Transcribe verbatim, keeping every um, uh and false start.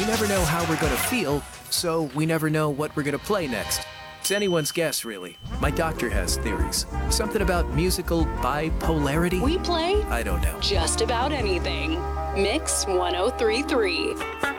never know how we're gonna feel, so we never know what we're gonna play next. It's anyone's guess, really. My doctor has theories. Something about musical bipolarity? We play I don't know. just about anything. Mix one oh three point three.